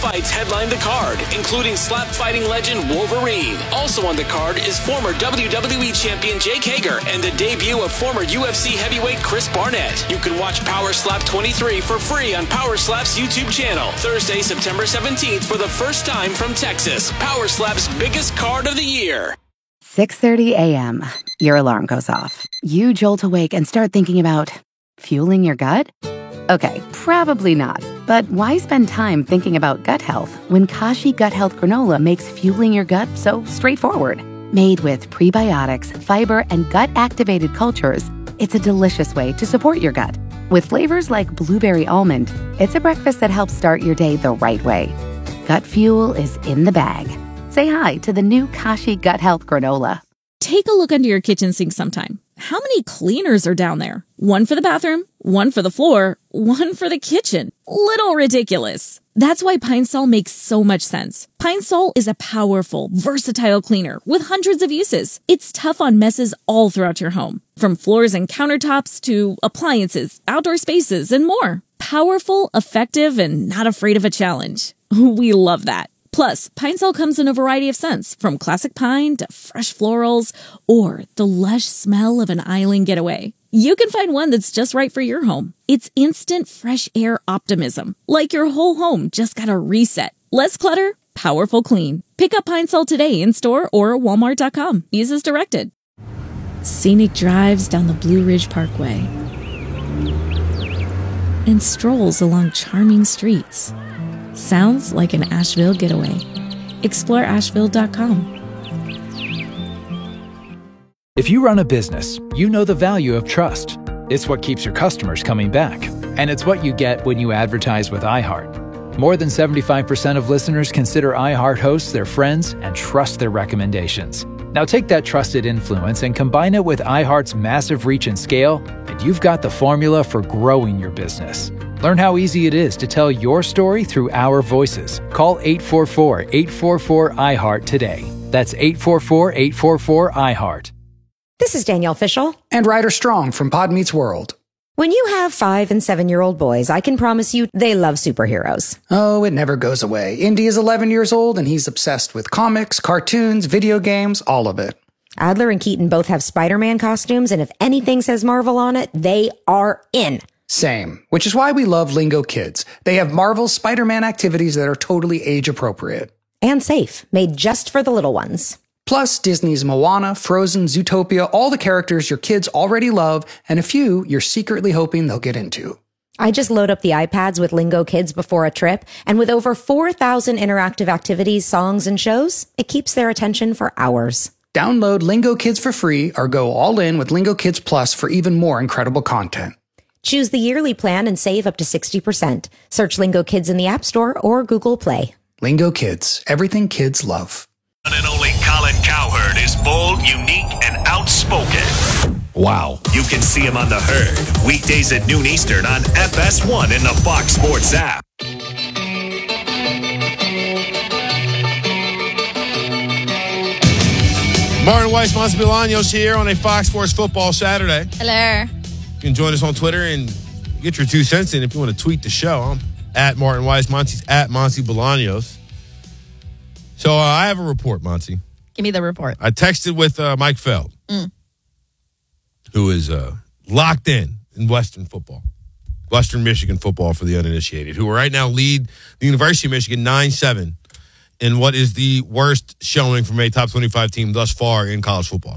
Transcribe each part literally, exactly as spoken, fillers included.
fights headline the card, including slap fighting legend Wolverine. Also on the card is former W W E champion Jake Hager and the debut of former U F C heavyweight Chris Barnett. You can watch Power Slap twenty-three for free on Power Slap's YouTube channel Thursday, September seventeenth for the first time from Texas. Power Slap's biggest card of the year. six thirty a.m. Your alarm goes off. You jolt awake and start thinking about fueling your gut? Okay, probably not. But why spend time thinking about gut health when Kashi Gut Health Granola makes fueling your gut so straightforward? Made with prebiotics, fiber, and gut-activated cultures, it's a delicious way to support your gut. With flavors like blueberry almond, it's a breakfast that helps start your day the right way. Gut fuel is in the bag. Say hi to the new Kashi Gut Health Granola. Take a look under your kitchen sink sometime. How many cleaners are down there? One for the bathroom, one for the floor, one for the kitchen. Little ridiculous. That's why Pine Sol makes so much sense. Pine Sol is a powerful, versatile cleaner with hundreds of uses. It's tough on messes all throughout your home, from floors and countertops to appliances, outdoor spaces, and more. Powerful, effective, and not afraid of a challenge. We love that. Plus, Pine Sol comes in a variety of scents, from classic pine to fresh florals, or the lush smell of an island getaway. You can find one that's just right for your home. It's instant fresh air optimism, like your whole home just got a reset. Less clutter, powerful clean. Pick up Pine Sol today in store or walmart dot com. Use as directed. Scenic drives down the Blue Ridge Parkway and strolls along charming streets. Sounds like an Asheville getaway. Explore asheville dot com. If you run a business, you know the value of trust. It's what keeps your customers coming back. And it's what you get when you advertise with iHeart. More than seventy-five percent of listeners consider iHeart hosts their friends and trust their recommendations. Now take that trusted influence and combine it with iHeart's massive reach and scale, and you've got the formula for growing your business. Learn how easy it is to tell your story through our voices. Call eight four four, eight four four, I HEART today. That's eight four four, eight four four, I HEART. This is Danielle Fishel. And Ryder Strong from Pod Meets World. When you have five and seven-year-old boys, I can promise you they love superheroes. Oh, it never goes away. Indy is eleven years old, and he's obsessed with comics, cartoons, video games, all of it. Adler and Keaton both have Spider-Man costumes, and if anything says Marvel on it, they are in. Same, which is why we love Lingo Kids. They have Marvel's Spider-Man activities that are totally age-appropriate. And safe, made just for the little ones. Plus, Disney's Moana, Frozen, Zootopia, all the characters your kids already love, and a few you're secretly hoping they'll get into. I just load up the iPads with Lingo Kids before a trip, and with over four thousand interactive activities, songs, and shows, it keeps their attention for hours. Download Lingo Kids for free or go all in with Lingo Kids Plus for even more incredible content. Choose the yearly plan and save up to sixty percent. Search Lingo Kids in the App Store or Google Play. Lingo Kids, everything kids love. One and only Colin Cowherd is bold, unique, and outspoken. Wow. You can see him on The Herd, weekdays at noon Eastern on F S one in the Fox Sports app. Martin Weiss, Monty Bolaños here on a Fox Sports Football Saturday. Hello. You can join us on Twitter and get your two cents in if you want to tweet the show. I'm at Martin Weiss. Monty's at Monty Bolaños. So uh, I have a report, Monty. Give me the report. I texted with uh, Mike Feld, mm. who is uh, locked in in Western football, Western Michigan football for the uninitiated, who right now lead the University of Michigan nine seven in what is the worst showing from a top twenty-five team thus far in college football.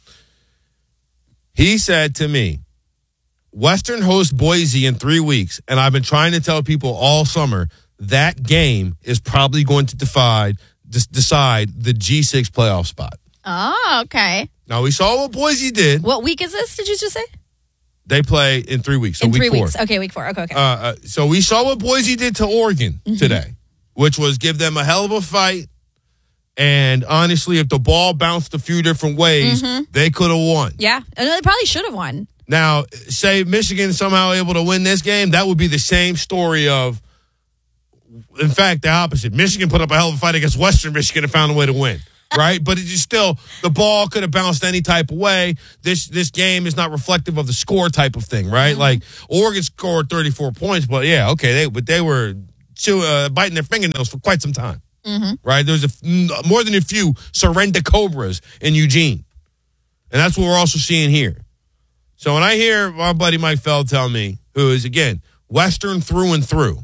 He said to me, Western hosts Boise in three weeks, and I've been trying to tell people all summer that game is probably going to divide, decide the G six playoff spot. Oh, okay. Now, we saw what Boise did. What week is this, did you just say? They play in three weeks, so in week three four. weeks. Okay, week four. Okay, okay. Uh, uh, so we saw what Boise did to Oregon mm-hmm. today, which was give them a hell of a fight. And honestly, if the ball bounced a few different ways, mm-hmm. they could have won. Yeah, and they probably should have won. Now, say Michigan somehow able to win this game, that would be the same story of, in fact, the opposite. Michigan put up a hell of a fight against Western Michigan and found a way to win, right? But it's still, the ball could have bounced any type of way. This this game is not reflective of the score type of thing, right? Mm-hmm. Like, Oregon scored thirty-four points, but yeah, okay, they but they were chew, uh, biting their fingernails for quite some time. Mm-hmm. Right? There's a, more than a few surrender cobras in Eugene. And that's what we're also seeing here. So when I hear my buddy Mike Feld tell me, who is, again, Western through and through,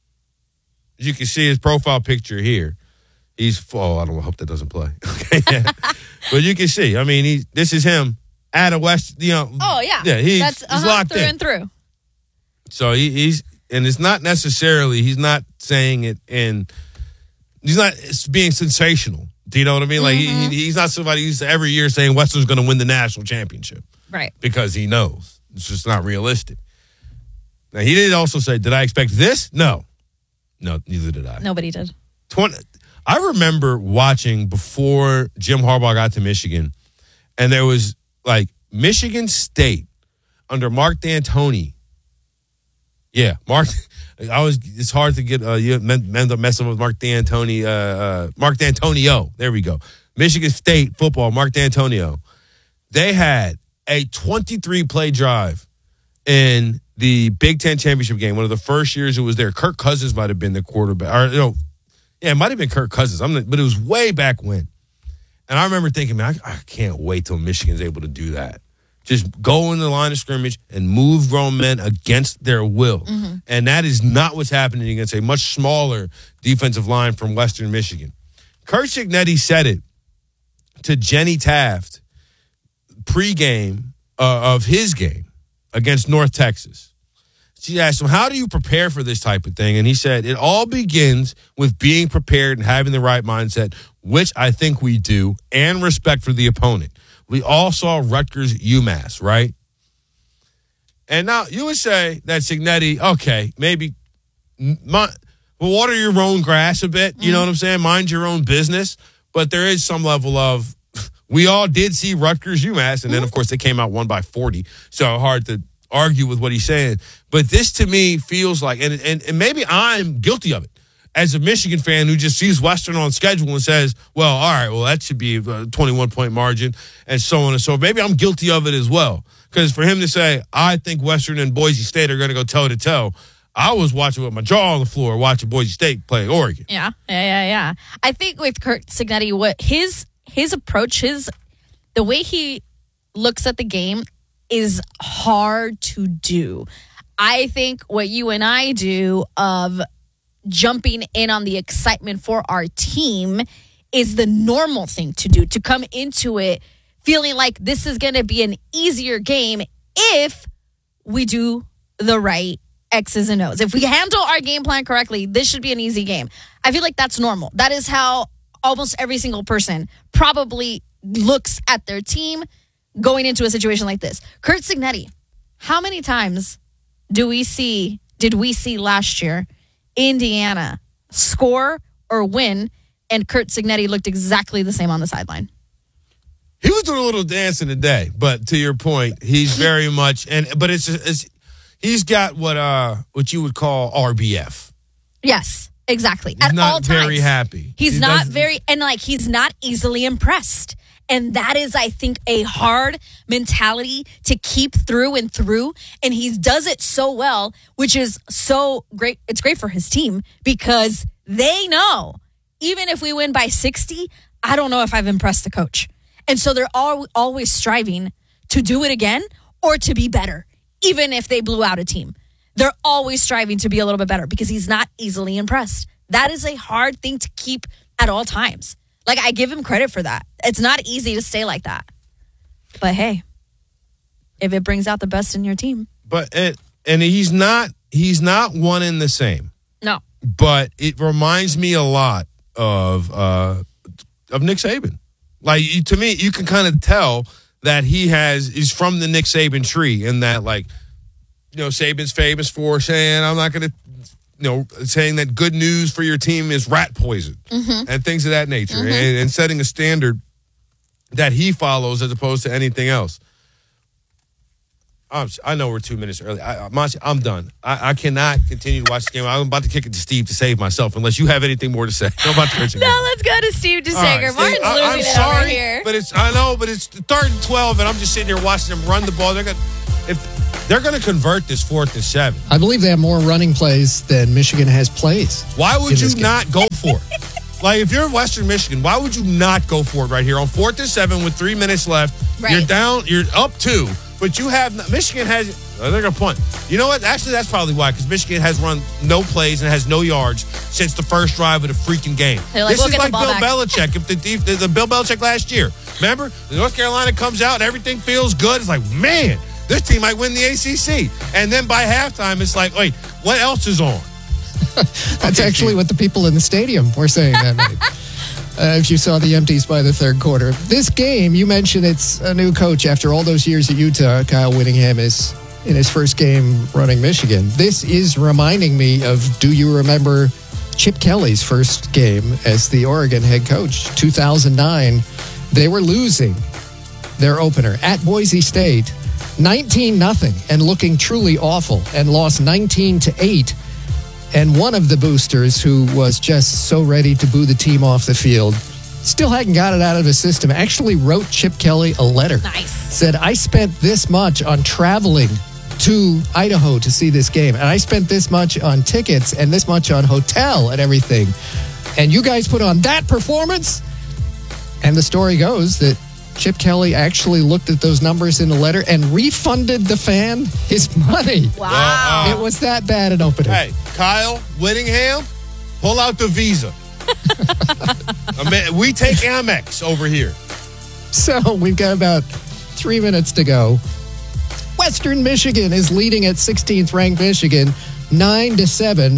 as you can see his profile picture here, he's, oh, I don't I hope that doesn't play. Okay, yeah. But you can see, I mean, he, this is him at a West, you know. Oh, yeah. Yeah, he's, That's, he's uh-huh, locked through in. and through. So he, he's, and it's not necessarily, he's not saying it in, he's not being sensational. Do you know what I mean? Like, Mm-hmm. he, he's not somebody who's every year saying Western's going to win the national championship. Right. Because he knows. It's just not realistic. Now, he did also say, did I expect this? No. No, neither did I. Nobody did. twenty I remember watching before Jim Harbaugh got to Michigan, and there was, like, Michigan State under Mark D'Antoni. Yeah, Mark. I was. It's hard to get. Uh, you end up messing with Mark D'Antoni. Uh, uh, Mark D'Antonio. There we go. Michigan State football. Mark D'Antonio. They had a twenty-three play drive in the Big Ten championship game. One of the first years it was there. Kirk Cousins might have been the quarterback. Or you know, yeah, it might have been Kirk Cousins. I'm. Not, but it was way back when. And I remember thinking, man, I, I can't wait till Michigan's able to do that. Just go in the line of scrimmage and move grown men against their will. Mm-hmm. And that is not what's happening against a much smaller defensive line from Western Michigan. Curt Cignetti said it to Jenny Taft pregame uh, of his game against North Texas. She asked him, how do you prepare for this type of thing? And he said, it all begins with being prepared and having the right mindset, which I think we do, and respect for the opponent. We all saw Rutgers UMass, right? And now you would say that Cignetti, okay, maybe my, water your own grass a bit. You know what I'm saying? Mind your own business. But there is some level of, we all did see Rutgers UMass. And then, of course, they came out one by forty. So hard to argue with what he's saying. But this to me feels like, and, and, and maybe I'm guilty of it, as a Michigan fan who just sees Western on schedule and says, well, all right, well, that should be a twenty-one point margin and so on and so. Maybe I'm guilty of it as well. Because for him to say, I think Western and Boise State are going to go toe-to-toe, I was watching with my jaw on the floor watching Boise State play Oregon. Yeah, yeah, yeah, yeah. I think with Curt Cignetti, what his his approach, his the way he looks at the game is hard to do. I think what you and I do of jumping in on the excitement for our team is the normal thing to do, to come into it feeling like this is going to be an easier game if we do the right X's and O's. If we handle our game plan correctly, this should be an easy game. I feel like that's normal. That is how almost every single person probably looks at their team going into a situation like this. Curt Cignetti, how many times do we see, did we see last year Indiana score or win, and Curt Cignetti looked exactly the same on the sideline? He was doing a little dancing today, but to your point, he's very much and but it's, it's he's got what uh what you would call R B F. Yes, exactly. He's At not all times, very happy. He's He not doesn't- very, and like he's not easily impressed. And that is, I think, a hard mentality to keep through and through. And he does it so well, which is so great. It's great for his team because they know, even if we win by sixty, I don't know if I've impressed the coach. And so they're all, always striving to do it again or to be better, even if they blew out a team. They're always striving to be a little bit better because he's not easily impressed. That is a hard thing to keep at all times. Like, I give him credit for that. It's not easy to stay like that. But hey, if it brings out the best in your team. But and, and he's not he's not one and the same. No. But it reminds me a lot of uh, of Nick Saban. Like, you, to me, you can kind of tell that he has is from the Nick Saban tree, and that, like, you know, Saban's famous for saying, I'm not going to, you know, saying that good news for your team is rat poison Mm-hmm. and things of that nature, Mm-hmm. and, and setting a standard that he follows as opposed to anything else. I'm, I know we're two minutes early. I, Monty, I'm done. I, I cannot continue to watch the game. I'm about to kick it to Steve to save myself, unless you have anything more to say. I'm about to pitch again. No, let's go to Steve DeSager. All right, Martin's Steve, I, losing I'm it sorry, over here. but it's I know, but it's third and twelve, and I'm just sitting here watching them run the ball. They're gonna, if They're going to convert this fourth and seven. I believe they have more running plays than Michigan has plays. Why would you not go for it? Like, if you're Western Michigan, why would you not go for it right here on fourth and seven with three minutes left? Right. You're down, you're up two, but you have Michigan has. Oh, they're going to punt. You know what? Actually, that's probably why, because Michigan has run no plays and has no yards since the first drive of the freaking game. They're like, this we'll is like get the Bill ball back. Belichick. If the, the, the Bill Belichick last year, remember, the North Carolina comes out and everything feels good. It's like, man, this team might win the A C C. And then by halftime, it's like, wait, what else is on? That's okay, actually Steve. What the people in the stadium were saying that night. Uh, if you saw the empties by the third quarter. This game, you mentioned it's a new coach after all those years at Utah. Kyle Whittingham is in his first game running Michigan. This is reminding me of, do you remember Chip Kelly's first game as the Oregon head coach? two thousand nine, they were losing their opener at Boise State, nineteen nothing, and looking truly awful, and lost nineteen to eight. And one of the boosters, who was just so ready to boo the team off the field, still hadn't got it out of his system, actually wrote Chip Kelly a letter. Nice. Said, I spent this much on traveling to Idaho to see this game, and I spent this much on tickets and this much on hotel and everything. And you guys put on that performance? And the story goes that Chip Kelly actually looked at those numbers in the letter and refunded the fan his money. Wow. Well, uh, it was that bad an opener. Hey, Kyle Whittingham, pull out the Visa. I mean, we take Amex over here. So we've got about three minutes to go. Western Michigan is leading at sixteenth ranked Michigan, nine to seven.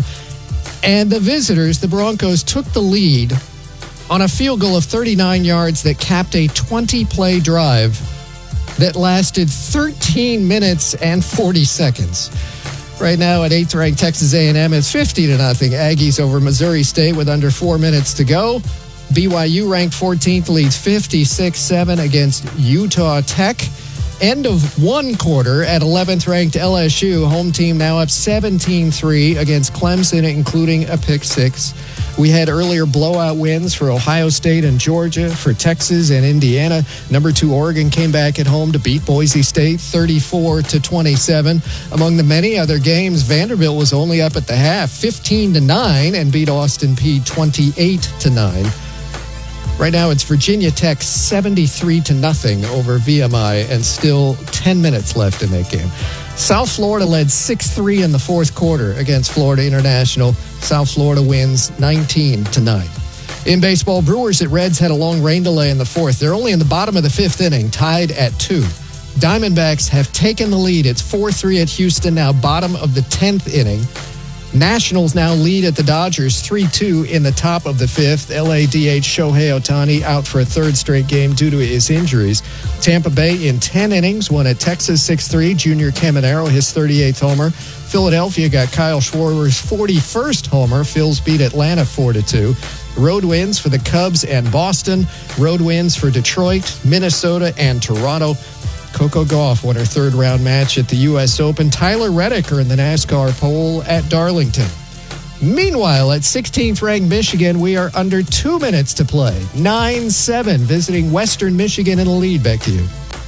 And the visitors, the Broncos, took the lead on a field goal of thirty-nine yards that capped a twenty-play drive that lasted thirteen minutes and forty seconds. Right now at eighth ranked Texas A and M, it's fifty to nothing. Aggies over Missouri State with under four minutes to go. B Y U ranked fourteenth leads fifty-six seven against Utah Tech. End of one quarter at eleventh ranked L S U. Home team now up seventeen three against Clemson, including a pick six. We had earlier blowout wins for Ohio State and Georgia, for Texas and Indiana. Number two, Oregon came back at home to beat Boise State thirty-four to twenty-seven. Among the many other games, Vanderbilt was only up at the half fifteen to nine and beat Austin Peay twenty-eight to nine. Right now, it's Virginia Tech seventy-three to nothing over V M I, and still ten minutes left in that game. South Florida led six three in the fourth quarter against Florida International. South Florida wins nineteen to nine. In baseball, Brewers at Reds had a long rain delay in the fourth. They're only in the bottom of the fifth inning, tied at two. Diamondbacks have taken the lead. It's four three at Houston, now bottom of the tenth inning. Nationals now lead at the Dodgers three two in the top of the fifth. L A D H Shohei Ohtani out for a third straight game due to his injuries. Tampa Bay in ten innings won at Texas six three. Junior Caminero his thirty-eighth homer. Philadelphia got Kyle Schwarber's forty-first homer. Phils beat Atlanta four to two. Road wins for the Cubs and Boston. Road wins for Detroit, Minnesota, and Toronto. Coco Gauff won her third round match at the U S Open. Tyler Reddick earned the NASCAR pole at Darlington. Meanwhile, at sixteenth ranked Michigan, we are under two minutes to play. nine seven, visiting Western Michigan in the lead. Back to you.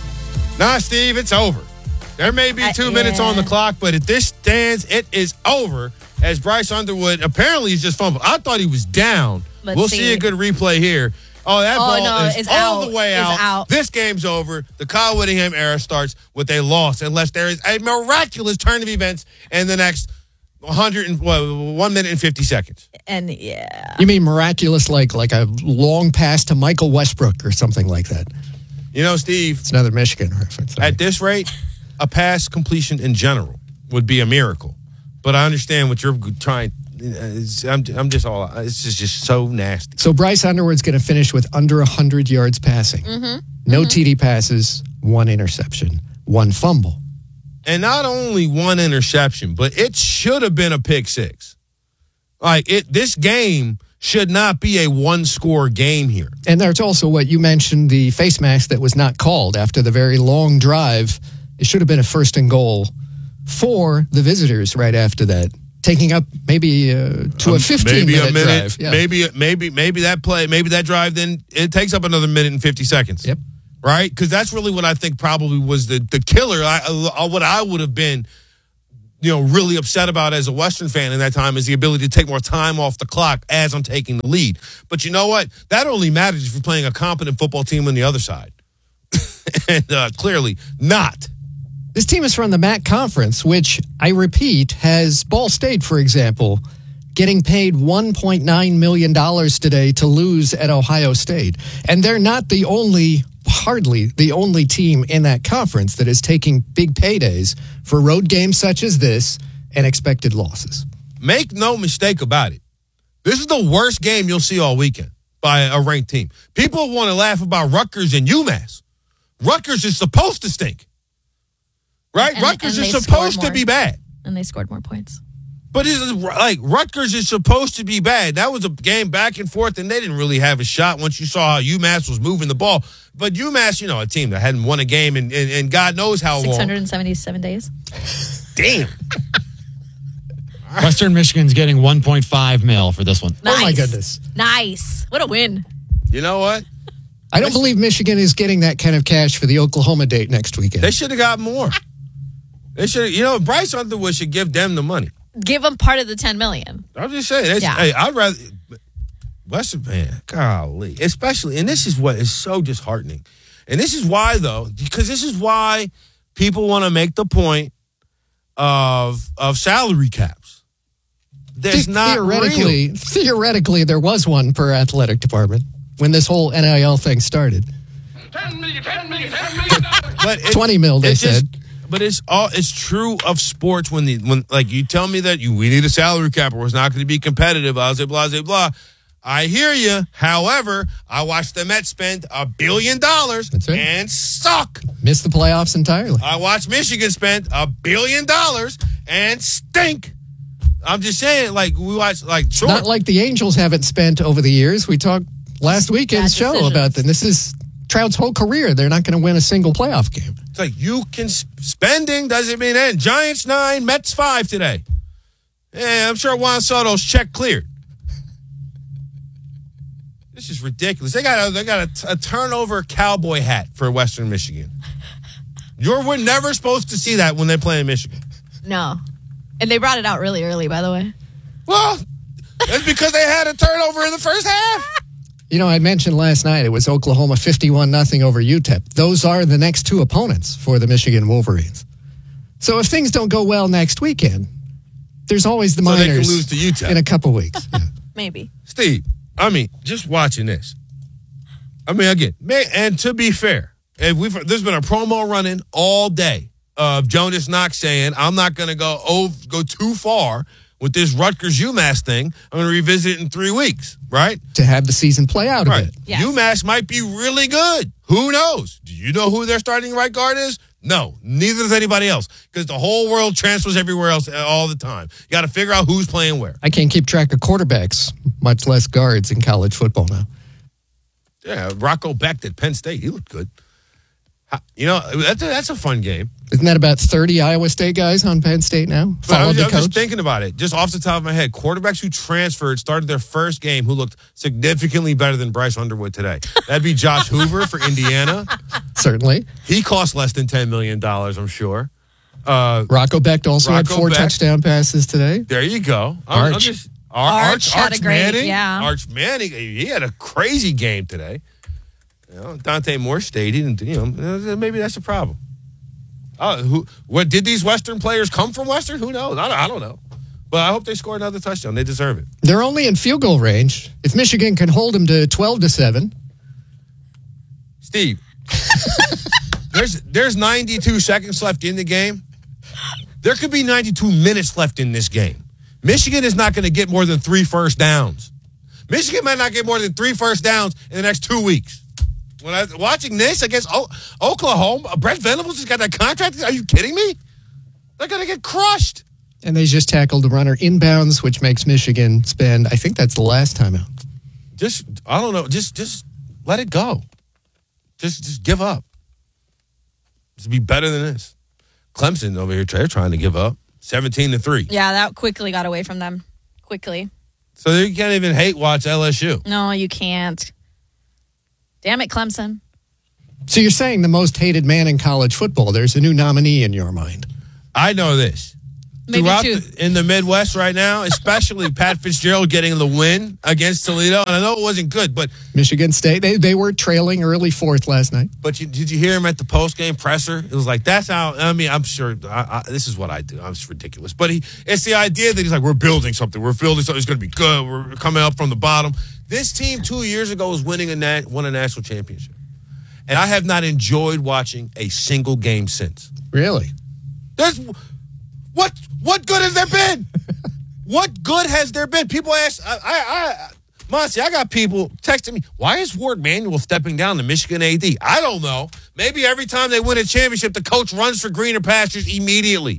Nah, Steve, it's over. There may be two uh, yeah. minutes on the clock, but if this stands, it is over. As Bryce Underwood apparently is just fumbled. I thought he was down. Let's we'll see. see a good replay here. Oh, that oh, ball no, is it's all out. the way out. out. This game's over. The Kyle Whittingham era starts with a loss, unless there is a miraculous turn of events in the next one hundred and well, one minute and fifty seconds. And yeah, you mean miraculous, like like a long pass to Michael Westbrook or something like that? You know, Steve, it's another Michigan reference. At this rate, a pass completion in general would be a miracle. But I understand what you're trying. I'm, I'm just all. It's just, just so nasty. So Bryce Underwood's going to finish with under one hundred yards passing. Mm-hmm. No mm-hmm. T D passes, one interception, one fumble. And not only one interception, but it should have been a pick six. Like, it, this game should not be a one-score game here. And there's also what you mentioned, the face mask that was not called after the very long drive. It should have been a first and goal for the visitors right after that. Taking up maybe uh, to um, a fifteen maybe minute a minute, drive. Yeah. Maybe maybe maybe that play, maybe that drive, then it takes up another minute and fifty seconds. Yep. right? Because that's really what I think probably was the the killer. I, uh, what I would have been, you know, really upset about as a Western fan in that time is the ability to take more time off the clock as I'm taking the lead. But you know what? That only matters if you're playing a competent football team on the other side. and uh, clearly not. This team is from the M A C Conference, which, I repeat, has Ball State, for example, getting paid one point nine million dollars today to lose at Ohio State. And they're not the only, hardly the only team in that conference that is taking big paydays for road games such as this and expected losses. Make no mistake about it. This is the worst game you'll see all weekend by a ranked team. People want to laugh about Rutgers and UMass. Rutgers is supposed to stink. Right? And, Rutgers and is supposed more, to be bad. And they scored more points. But it's like Rutgers is supposed to be bad. That was a game back and forth, and they didn't really have a shot once you saw how UMass was moving the ball. But UMass, you know, a team that hadn't won a game in, in, in God knows how long. six hundred seventy-seven days. Damn. Western Michigan's getting one point five mil for this one. Nice. Oh, my goodness. Nice. What a win. You know what? I don't believe Michigan is getting that kind of cash for the Oklahoma date next weekend. They should have got more. They should, you know, Bryce Underwood should give them the money. Give them part of the ten million. I'm just saying. Yeah. Hey, I'd rather Western, man, golly, especially, and this is what is so disheartening, and this is why though, because this is why people want to make the point of of salary caps. There's The- not theoretically, real. theoretically, there was one per athletic department when this whole N I L thing started. ten million, ten million, ten million but it, twenty mil, they it just- said. But it's all it's true of sports when the when like you tell me that you we need a salary cap or it's not going to be competitive, blah blah blah blah. I hear you. However, I watched the Mets spend a billion dollars That's right. and suck. Missed the playoffs entirely. I watched Michigan spend a billion dollars and stink. I'm just saying, like we watched, like sure. Not like the Angels haven't spent over the years. We talked last weekend's Bad show decisions. about them. This is Trout's whole career. They're not going to win a single playoff game. It's like you can spending doesn't mean end. Giants nine, Mets five today. Yeah, I'm sure Juan Soto's check cleared. This is ridiculous. They got a, they got a, a turnover cowboy hat for Western Michigan. You're we're never supposed to see that when they play in Michigan. No. And they brought it out really early, by the way. Well, that's because they had a turnover in the first half. You know, I mentioned last night it was Oklahoma fifty-one nothing over U T E P. Those are the next two opponents for the Michigan Wolverines. So if things don't go well next weekend, there's always the So they Miners can lose to U T E P. in a couple weeks. Yeah. Maybe. Steve, I mean, just watching this. I mean, again, man, and to be fair, if we've there's been a promo running all day of Jonas Knox saying, I'm not going to go oh, go too far with this Rutgers UMass thing. I'm going to revisit it in three weeks, right? To have the season play out Right. a bit. Yes. UMass might be really good. Who knows? Do you know who their starting right guard is? No, neither does anybody else because the whole world transfers everywhere else all the time. You got to figure out who's playing where. I can't keep track of quarterbacks, much less guards in college football now. Yeah, Rocco Becht at Penn State. He looked good. How- You know, that's a, that's a fun game. Isn't that about thirty Iowa State guys on Penn State now? But I Follow was, the I was just coach? thinking about it, just off the top of my head. Quarterbacks who transferred started their first game who looked significantly better than Bryce Underwood today. That'd be Josh Hoover for Indiana. Certainly. He cost less than ten million dollars, I'm sure. Uh, Rocco Becht also had Rocco four Becht. touchdown passes today. there you go. I'm- I'm Arch. just- Ar- Arch had a great- Manning. yeah. Arch Manning. He had a crazy game today. You know, Dante Moore stayed. He didn't, you know, maybe that's a problem. Oh, who? What did these Western players come from? Western? Who knows? I don't, I don't know. But I hope they score another touchdown. They deserve it. They're only in field goal range. If Michigan can hold them to twelve to seven, Steve, there's there's ninety-two seconds left in the game. There could be ninety-two minutes left in this game. Michigan is not going to get more than three first downs. Michigan might not get more than three first downs in the next two weeks. When I was watching this against o- Oklahoma, Brett Venables has got that contract. Are you kidding me? They're going to get crushed. and they just tackled the runner inbounds, which makes Michigan spend, I think that's the last timeout. Just, I don't know, just just let it go. Just just give up. Just be better than this. Clemson over here, they're trying to give up. seventeen to three. Yeah, that quickly got away from them. Quickly. So you can't even hate watch L S U. No, you can't. Damn it, Clemson. So you're saying the most hated man in college football. There's a new nominee in your mind. I know this. Maybe Throughout two. the, in the Midwest right now, especially Pat Fitzgerald getting the win against Toledo. And I know it wasn't good, but Michigan State, they, they were trailing early fourth last night. But you, did you hear him at the post-game presser? It was like, that's how, I mean, I'm sure, I, I, this is what I do. I'm just ridiculous. But he, it's the idea that he's like, we're building something. We're building something. It's going to be good. We're coming up from the bottom. This team two years ago was winning a nat, won a national championship. And I have not enjoyed watching a single game since. Really? There's, what, what good has there been? What good has there been? People ask, I, I, I Monty, I got people texting me, why is Ward Manuel stepping down the Michigan A D? I don't know. Maybe every time they win a championship, the coach runs for greener pastures immediately.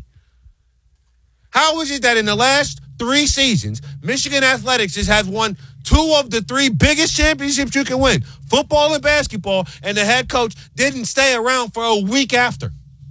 How is it that in the last three seasons, Michigan Athletics has had won two of the three biggest championships you can win, football and basketball, and the head coach didn't stay around for a week after?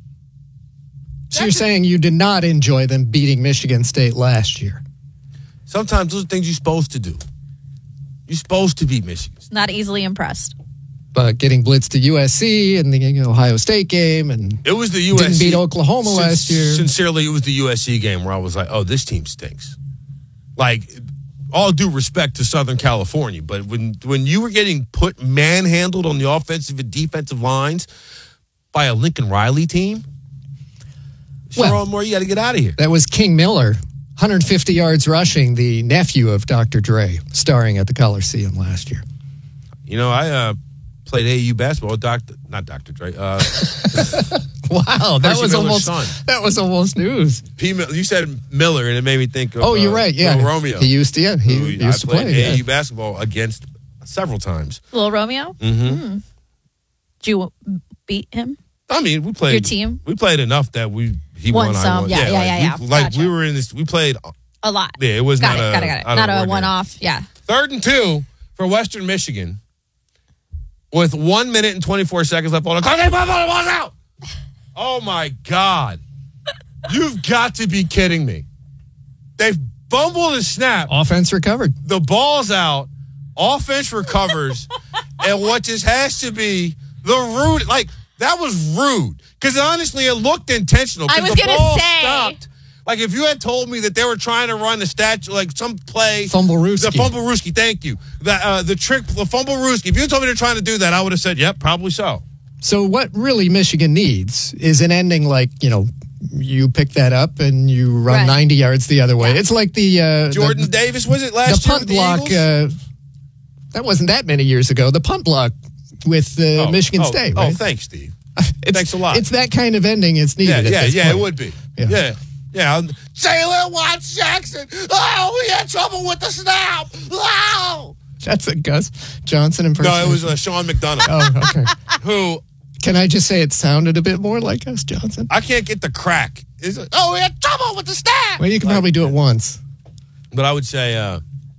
So you're saying you did not enjoy them beating Michigan State last year? Sometimes those are things you're supposed to do. You're supposed to beat Michigan. Not easily impressed. But getting blitzed to U S C and the you know, Ohio State game, and it was the U S C. Didn't beat Oklahoma Sin- last year. Sincerely, it was the U S C game where I was like, oh, this team stinks. Like, all due respect to Southern California, but when when you were getting put manhandled on the offensive and defensive lines by a Lincoln Riley team, well, Sharon Moore, you got to get out of here. That was King Miller, one hundred fifty yards rushing, the nephew of Doctor Dre, starring at the Coliseum last year. You know, I uh, played A A U basketball with Doctor not Doctor Dre. Uh, wow, that Percy was Miller's almost son. that was almost news. P. You said Miller, and it made me think of Oh, you're uh, right. Yeah, Little Romeo. He used to. Yeah, he, who he I used to played play. A A U Yeah. basketball against several times. Little Romeo? Mm-hmm. Mm. Did you beat him? I mean, we played Your team? We played enough that we he Won won. I some. won. Yeah, yeah, like, yeah, we, yeah. Like Gotcha. we were in this. We played A lot. Yeah, it was got not it, a got it, got it. out Not of a ordinary. one-off. Yeah. Third and two for Western Michigan with one minute and twenty-four seconds left on the clock. They ball was out. Oh my God! You've got to be kidding me. They've fumbled a snap. Offense recovered. The ball's out. Offense recovers, and what just has to be the rude, like that was rude. Because honestly, it looked intentional. I 'cause was the gonna ball say. stopped. Like if you had told me that they were trying to run the statue, like some play, Fumblerooski. the Fumblerooski. Thank you. The uh, the trick, the Fumblerooski. If you had told me they're trying to do that, I would have said, "Yep, probably so." So what really Michigan needs is an ending like, you know, you pick that up and you run Right. ninety yards the other way. It's like the uh, Jordan the, Davis was it the last year punt with the block. Eagles? Uh, that wasn't that many years ago. The punt block with uh, Oh, Michigan oh, State. Oh, Right? thanks, Steve. It's, Thanks a lot. It's that kind of ending. It's needed. Yeah, at yeah, this yeah. point. It would be. Yeah. Yeah, yeah. Taylor Watts Jackson. Oh, we had trouble with the snap. Oh. That's a Gus Johnson impersonation. No, it was uh, Sean McDonough. Oh, okay. Who Can I just say it sounded a bit more like Gus Johnson? I can't get the crack. Is it, oh, we had trouble with the snap. Well, you can probably do it once. But I would say uh,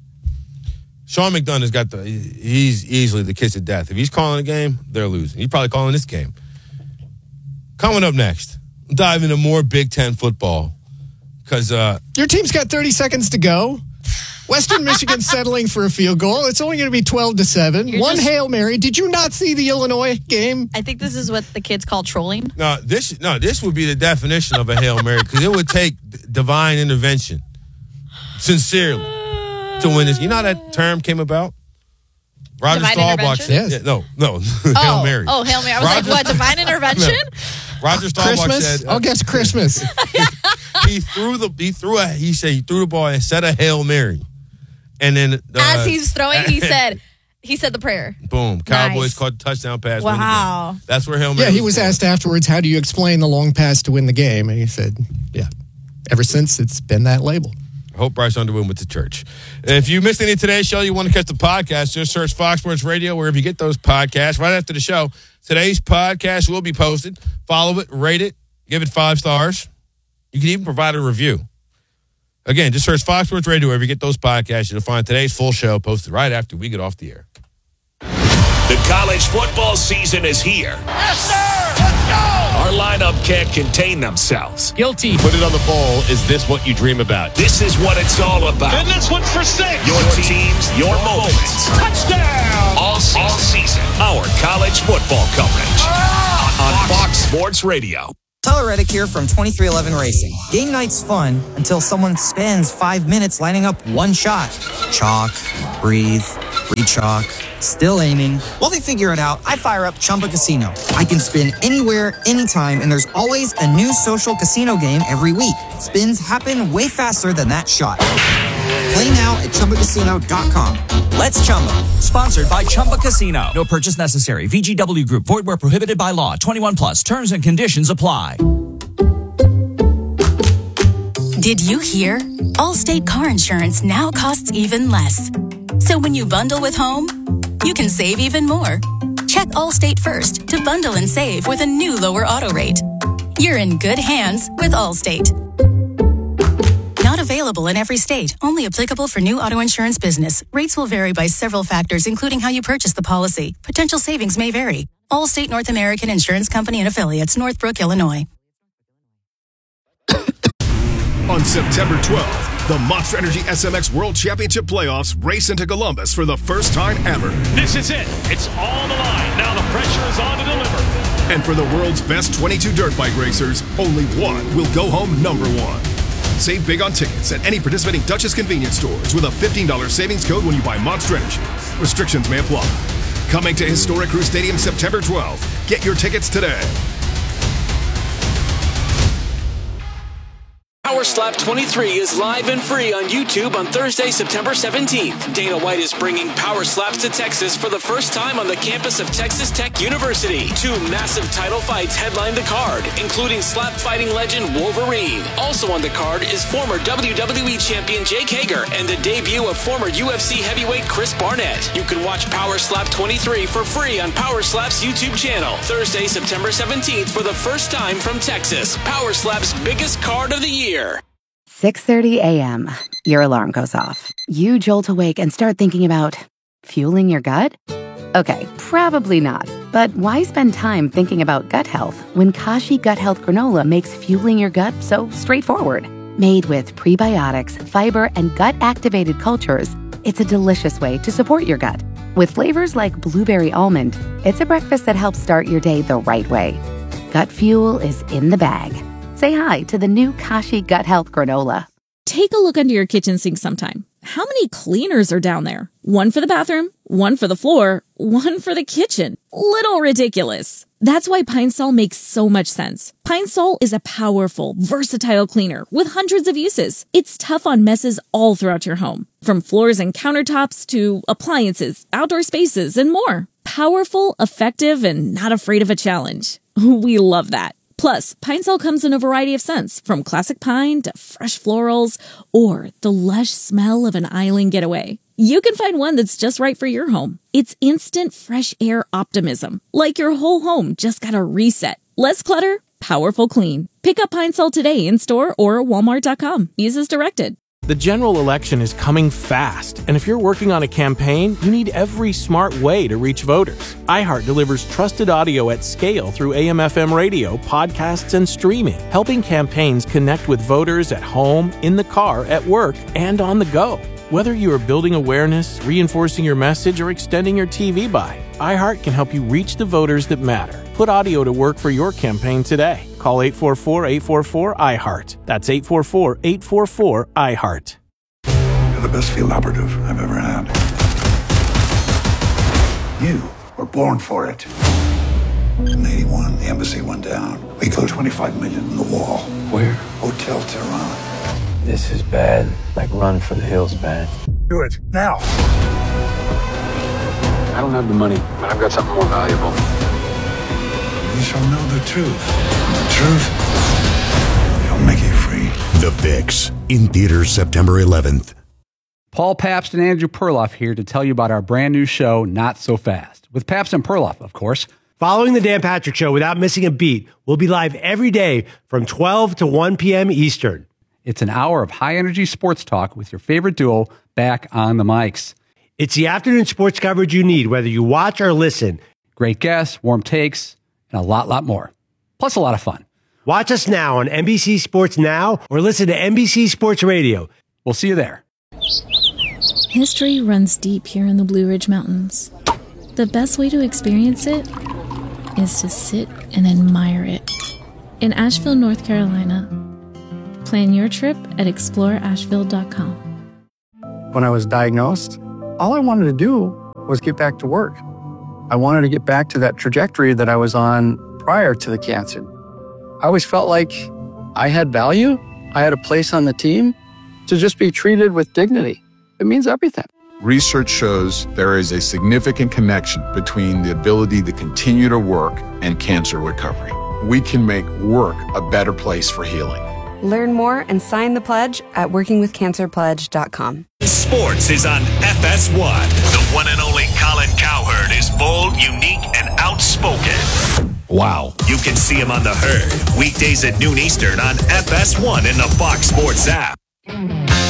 Sean McDonough's got the. He's easily the kiss of death. If he's calling a game, they're losing. He's probably calling this game. Coming up next, dive into more Big Ten football because uh, Your team's got thirty seconds to go. Western Michigan settling for a field goal. It's only going to be twelve to seven. You're One just- Hail Mary. Did you not see the Illinois game? I think this is what the kids call trolling. no, this no, this would be the definition of a Hail Mary because it would take d- divine intervention, sincerely, to win this. You know how that term came about? Roger Divine Staubach intervention? said, Yes. yeah, no, no, Oh, Hail Mary. oh, Hail Mary. I was Roger- like, what, divine intervention? Roger Staubach Christmas? said, I'll guess Christmas. he threw the he threw a he said he threw the ball and said a Hail Mary, and then uh, As he's throwing, he said, he said the prayer. boom, Cowboys Nice. caught a touchdown pass. win the game. Wow. That's where Hail Mary. Yeah, he was born. asked afterwards, how do you explain the long pass to win the game? And he said, yeah, ever since it's been that label. I hope Bryce Underwood went to church. If you missed any of today's show, you want to catch the podcast, just search Fox Sports Radio wherever you get those podcasts. Right after the show, today's podcast will be posted. Follow it, rate it, give it five stars. You can even provide a review. Again, just search Fox Sports Radio wherever you get those podcasts. You'll find today's full show posted right after we get off the air. The college football season is here. Yes, sir! Let's go! Our lineup can't contain themselves. Guilty. Put it on the bowl. Is this what you dream about? This is what it's all about. And this one's for six. Your teams, your moments. Touchdown! All all season. All season. Our college football coverage on Fox Sports Radio. Tyler Reddick here from twenty-three eleven Racing. Game night's fun until someone spends five minutes lining up one shot. Chalk, breathe, re-chalk, still aiming. While they figure it out, I fire up Chumba Casino. I can spin anywhere, anytime, and there's always a new social casino game every week. Spins happen way faster than that shot. Play now at Chumba Casino dot com. Let's Chumba. Sponsored by Chumba Casino. No purchase necessary. V G W Group. Void where prohibited by law. twenty-one plus. Terms and conditions apply. Did you hear? Allstate car insurance now costs even less. So when you bundle with home, you can save even more. Check Allstate first to bundle and save with a new lower auto rate. You're in good hands with Allstate. Not available in every state. Only applicable for new auto insurance business. Rates will vary by several factors, including how you purchase the policy. Potential savings may vary. Allstate North American Insurance Company and Affiliates, Northbrook, Illinois. On September twelfth, the Monster Energy S M X World Championship Playoffs race into Columbus for the first time ever. This is it. It's on the line. Now the pressure is on to deliver. And for the world's best twenty-two dirt bike racers, only one will go home number one. Save big on tickets at any participating Dutchess convenience stores with a fifteen dollars savings code when you buy Monster Energy. Restrictions may apply. Coming to historic Crew Stadium September twelfth. Get your tickets today. Power Slap twenty-three is live and free on YouTube on Thursday, September seventeenth. Dana White is bringing Power Slaps to Texas for the first time on the campus of Texas Tech University. Two massive title fights headline the card, including slap fighting legend Wolverine. Also on the card is former W W E champion Jake Hager and the debut of former U F C heavyweight Chris Barnett. You can watch Power Slap twenty-three for free on Power Slap's YouTube channel. Thursday, September seventeenth for the first time from Texas. Power Slap's biggest card of the year. six thirty a.m. Your alarm goes off. You jolt awake and start thinking about fueling your gut? Okay, probably not. But why spend time thinking about gut health when Kashi Gut Health Granola makes fueling your gut so straightforward? Made with prebiotics, fiber, and gut-activated cultures, it's a delicious way to support your gut. With flavors like blueberry almond, it's a breakfast that helps start your day the right way. Gut fuel is in the bag. Say hi to the new Kashi Gut Health Granola. Take a look under your kitchen sink sometime. How many cleaners are down there? One for the bathroom, one for the floor, one for the kitchen. Little ridiculous. That's why Pine Sol makes so much sense. Pine Sol is a powerful, versatile cleaner with hundreds of uses. It's tough on messes all throughout your home, from floors and countertops to appliances, outdoor spaces, and more. Powerful, effective, and not afraid of a challenge. We love that. Plus, Pine Sol comes in a variety of scents, from classic pine to fresh florals or the lush smell of an island getaway. You can find one that's just right for your home. It's instant fresh air optimism, like your whole home just got a reset. Less clutter, powerful clean. Pick up Pine Sol today in store or walmart dot com. Use as directed. The general election is coming fast, and if you're working on a campaign, you need every smart way to reach voters. iHeart delivers trusted audio at scale through A M F M radio, podcasts, and streaming, helping campaigns connect with voters at home, in the car, at work, and on the go. Whether you are building awareness, reinforcing your message, or extending your T V buy, iHeart can help you reach the voters that matter. Put audio to work for your campaign today. Call eight four four, eight four four, I heart. That's eight four four, eight four four, I heart. You're the best field operative I've ever had. You were born for it. In eighty-one, the embassy went down. We threw twenty-five million in the wall. Where? Hotel Tehran. This is bad. Like Run for the Hills bad. Do it, now. I don't have the money, but I've got something more valuable. You shall know the truth. And the truth shall make you free. The Fix, in theaters September eleventh. Paul Pabst and Andrew Perloff here to tell you about our brand new show, Not So Fast, with Pabst and Perloff, of course. Following the Dan Patrick Show without missing a beat, we'll be live every day from twelve to one p.m. Eastern. It's an hour of high-energy sports talk with your favorite duo back on the mics. It's the afternoon sports coverage you need, whether you watch or listen. Great guests, warm takes, and a lot, lot more. Plus a lot of fun. Watch us now on N B C Sports Now or listen to N B C Sports Radio. We'll see you there. History runs deep here in the Blue Ridge Mountains. The best way to experience it is to sit and admire it. In Asheville, North Carolina. Plan your trip at explore asheville dot com. When I was diagnosed, all I wanted to do was get back to work. I wanted to get back to that trajectory that I was on prior to the cancer. I always felt like I had value, I had a place on the team. To just be treated with dignity, it means everything. Research shows there is a significant connection between the ability to continue to work and cancer recovery. We can make work a better place for healing. Learn more and sign the pledge at working with cancer pledge dot com. Sports is on F S one. The one and only Colin Cowherd is bold, unique, and outspoken. Wow. You can see him on The Herd, weekdays at noon Eastern on F S one in the Fox Sports app.